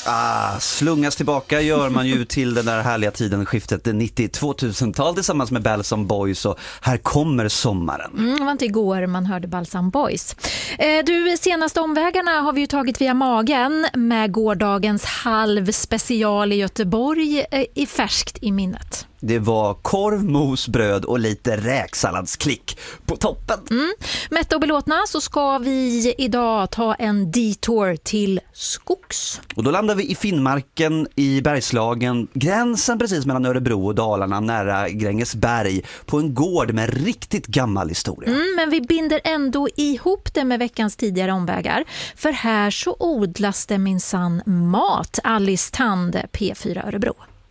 Slungas tillbaka gör man ju till den där härliga tiden, skiftet 90-2000-tal tillsammans med Balsam Boys, och här kommer sommaren. Det var inte igår man hörde Balsam Boys. Du, senaste omvägarna har vi ju tagit via magen med gårdagens halvspecial i Göteborg i färskt i minnet. Det var korv, mos, bröd och lite räksalladsklick på toppen. Mätta och belåtna så ska vi idag ta en detour till skogs. Och då landar vi i Finnmarken i Bergslagen, gränsen precis mellan Örebro och Dalarna, nära Grängesberg, på en gård med riktigt gammal historia. Men vi binder ändå ihop det med veckans tidigare omvägar. För här så odlas det minsann mat. Alice Tande, P4 Örebro.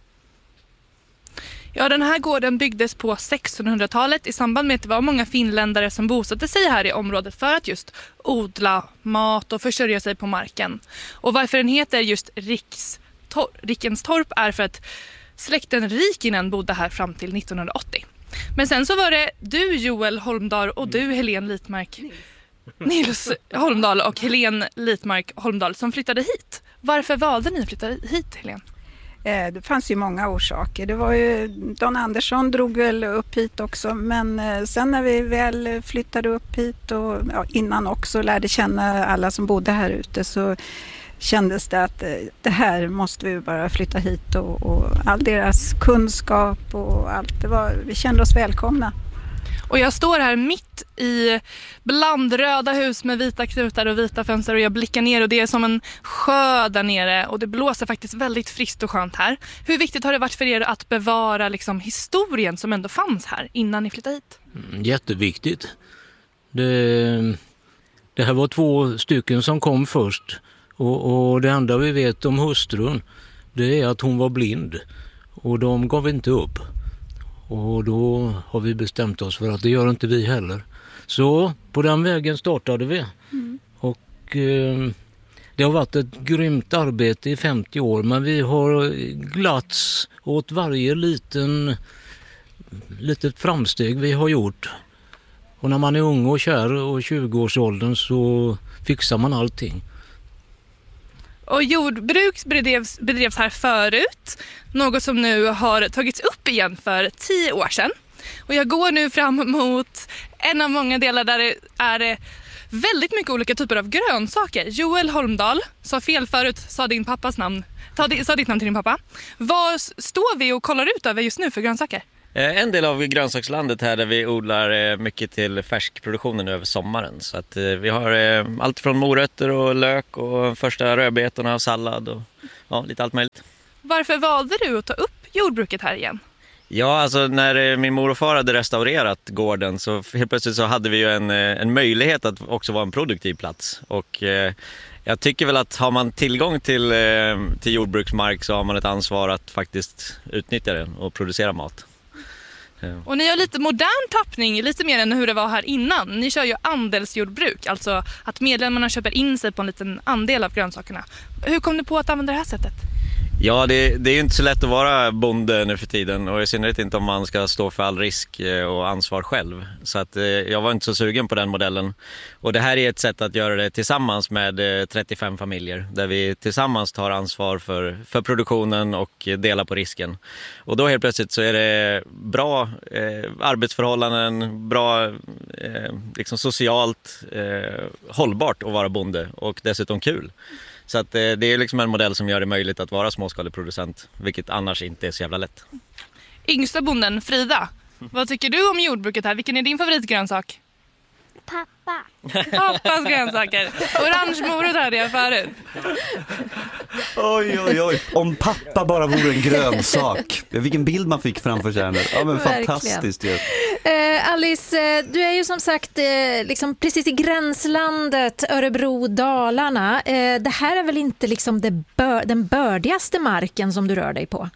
Ja, den här gården byggdes på 1600-talet i samband med att det var många finländare som bosatte sig här i området för att just odla mat och försörja sig på marken. Och varför den heter just Rickenstorp är för att släkten Rikinen bodde här fram till 1980. Men sen så var det du, Joel Holmdahl, och du, Helene Litmark, Nils Holmdahl och Helene Litmark Holmdahl som flyttade hit. Varför valde ni att flytta hit, Helene? Det fanns ju många orsaker. Det var ju, Don Andersson drog väl upp hit också, men sen när vi väl flyttade upp hit och innan också lärde känna alla som bodde här ute, så kändes det att det här måste vi bara flytta hit, och all deras kunskap och allt, vi kände oss välkomna. Och jag står här mitt i blandröda hus med vita knutar och vita fönster, och jag blickar ner och det är som en sjö där nere, och det blåser faktiskt väldigt friskt och skönt här. Hur viktigt har det varit för er att bevara liksom historien som ändå fanns här innan ni flyttade hit? Jätteviktigt. Det här var 2 stycken som kom först, och det enda vi vet om hustrun, det är att hon var blind, och de gav inte upp. Och då har vi bestämt oss för att det gör inte vi heller. Så på den vägen startade vi. Och det har varit ett grymt arbete i 50 år. Men vi har glatts åt varje litet framsteg vi har gjort. Och när man är ung och kär och 20-årsåldern så fixar man allting. Och jordbruk bedrevs här förut, något som nu har tagits upp igen för 10 år sedan. Och jag går nu fram mot en av många delar där det är väldigt mycket olika typer av grönsaker. Joel Holmdahl sa fel förut, sa ditt namn till din pappa. Vad står vi och kollar ut över just nu för grönsaker? En del av grönsakslandet här där vi odlar mycket till färskproduktionen över sommaren. Så att vi har allt från morötter och lök och första rödbetorna och sallad och lite allt möjligt. Varför valde du att ta upp jordbruket här igen? Ja, alltså när min mor och far hade restaurerat gården så helt plötsligt så hade vi ju en möjlighet att också vara en produktiv plats. Och jag tycker väl att har man tillgång till jordbruksmark så har man ett ansvar att faktiskt utnyttja den och producera mat. Och ni har lite modern tappning, lite mer än hur det var här innan. Ni kör ju andelsjordbruk, alltså att medlemmarna köper in sig på en liten andel av grönsakerna. Hur kom du på att använda det här sättet? Ja, det är ju inte så lätt att vara bonde nu för tiden, och i synnerhet inte om man ska stå för all risk och ansvar själv. Så att jag var inte så sugen på den modellen. Och det här är ett sätt att göra det tillsammans med 35 familjer, där vi tillsammans tar ansvar för produktionen och delar på risken. Och då helt plötsligt så är det bra arbetsförhållanden, bra liksom socialt hållbart att vara bonde, och dessutom kul. Så att det är liksom en modell som gör det möjligt att vara småskalig producent, vilket annars inte är så jävla lätt. Yngsta bonden, Frida, vad tycker du om jordbruket här? Vilken är din favoritgrönsak? Pappa. Pappas grönsaker. Orange morot hörde jag förut. Oj. Om pappa bara vore en grönsak. Vilken bild man fick framför sig. Ja, men fantastiskt ju. Alice, du är ju som sagt liksom precis i gränslandet Örebro-Dalarna. Det här är väl inte liksom den bördigaste marken som du rör dig på?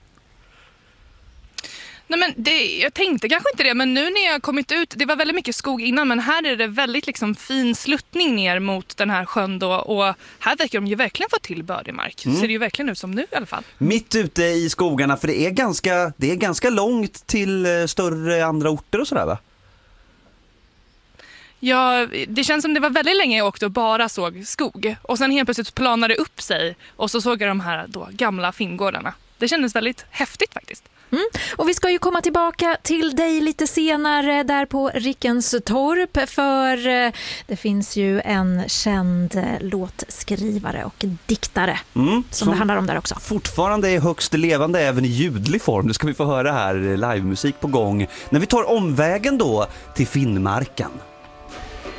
Nej, men jag tänkte kanske inte det, men nu när jag har kommit ut, det var väldigt mycket skog innan, men här är det väldigt liksom fin sluttning ner mot den här sjön då, och här verkar de ju verkligen få till bördig mark. Ser det ju verkligen ut som nu i alla fall. Mitt ute i skogarna, för det är ganska långt till större andra orter och sådär, va? Ja, det känns som det var väldigt länge jag åkte och bara såg skog. Och sen helt plötsligt planade det upp sig och så såg jag de här då gamla finngårdarna. Det kändes väldigt häftigt faktiskt. Och vi ska ju komma tillbaka till dig lite senare där på Rickenstorp, för det finns ju en känd låtskrivare och diktare som det handlar om där också. Fortfarande är högst levande även i ljudlig form. Det ska vi få höra här, livemusik på gång. När vi tar omvägen då till Finnmarken.